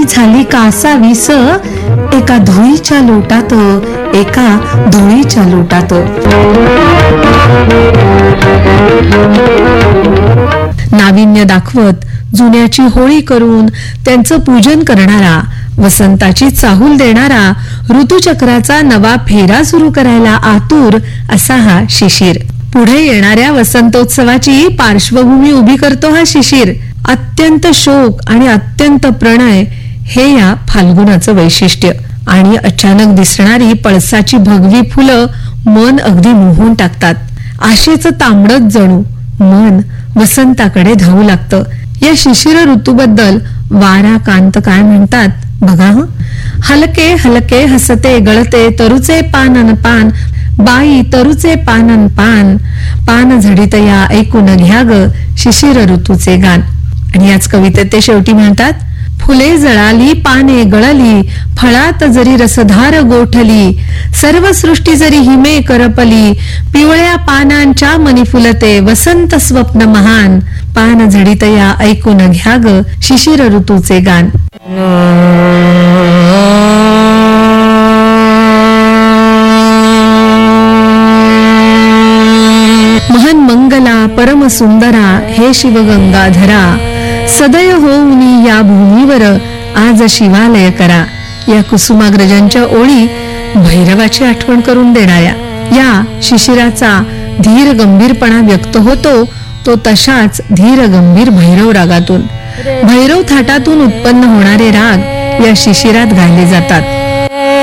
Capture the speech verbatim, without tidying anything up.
झाली कासावीस, एका धुळीच्या लोटात, एका धुळीच्या लोटात. नाविन्य दाखवत जुन्याची होळी करून त्यांचं पूजन करणारा, वसंताची चाहूल देणारा, ऋतुचक्राचा नवा फेरा सुरू करायला आतुर असा हा शिशिर. पुढे येणाऱ्या वसंतोत्सवाची पार्श्वभूमी उभी करतो हा शिशिर. अत्यंत शोक आणि अत्यंत प्रणय हे या फाल्गुनाचं वैशिष्ट्य. आणि अचानक दिसणारी पळसाची भगवी फुलं मन अगदी मोहून टाकतात. आशेचं तांबडच जणू मन वसंताकडे धावू लागतं. या शिशिर ऋतूबद्दल वारा कांत काय म्हणतात बघा. हलके हलके हसते गळते तरुचे पानन पान, बाई तरुचे पानन पान, पान झडित या ऐकून घ्या ग शिशिर ऋतूचे गान. आणि याच कवितेत ते शेवटी म्हणतात, फुले जळाली पाने गळली, फळात जरी रसधार गोठली, सर्व सृष्टी जरी हिमे करपली, पिवळ्या पानांच्या मनी फुलते वसंत स्वप्न महान, पान झडित या ऐकून घ्या ग शिशिर ऋतूचे गान. महान मंगला परम सुंदरा हे शिव गंगाधरा, सदय होऊनी या भूमीवर आज शिवालय करा. या कुसुमाग्रजांच्या ओळी भैरवाची आठवण करून देणाऱ्या. या शिशिराचा धीर गंभीरपणा व्यक्त होतो तो तशाच धीर गंभीर भैरव रागातून. भैरव थाटातून उत्पन्न होणारे राग या शिशिरात गायले जातात.